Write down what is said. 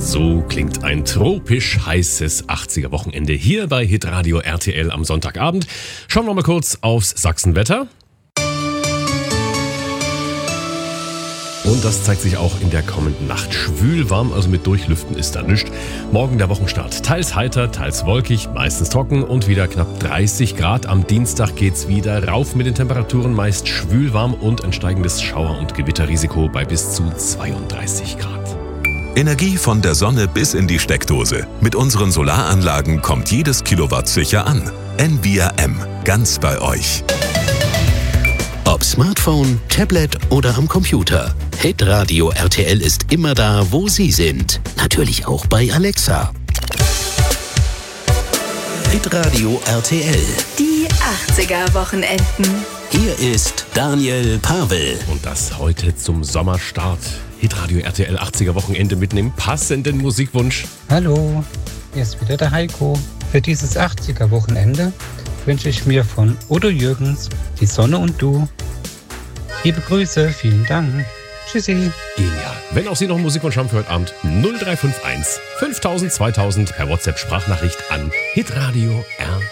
So klingt ein tropisch heißes 80er-Wochenende hier bei Hitradio RTL am Sonntagabend. Schauen wir mal kurz aufs Sachsenwetter. Und das zeigt sich auch in der kommenden Nacht. Schwül warm, also mit Durchlüften ist da nichts. Morgen der Wochenstart. Teils heiter, teils wolkig, meistens trocken und wieder knapp 30 Grad. Am Dienstag geht's wieder rauf mit den Temperaturen, meist schwül warm und ein steigendes Schauer- und Gewitterrisiko bei bis zu 32 Grad. Energie von der Sonne bis in die Steckdose. Mit unseren Solaranlagen kommt jedes Kilowatt sicher an. Envia M. Ganz bei euch. Ob Smartphone, Tablet oder am Computer. Hitradio RTL ist immer da, wo Sie sind. Natürlich auch bei Alexa. Hitradio RTL. Die 80er-Wochenenden. Hier ist Daniel Pavel. Und das heute zum Sommerstart. Hitradio RTL 80er-Wochenende mit einem passenden Musikwunsch. Hallo, hier ist wieder der Heiko. Für dieses 80er-Wochenende wünsche ich mir von Udo Jürgens Die Sonne und du. Liebe Grüße, vielen Dank. Tschüssi. Genial. Wenn auch Sie noch einen Musikwunsch haben für heute Abend, 0351 5000 2000 per WhatsApp-Sprachnachricht an hitradio RTL.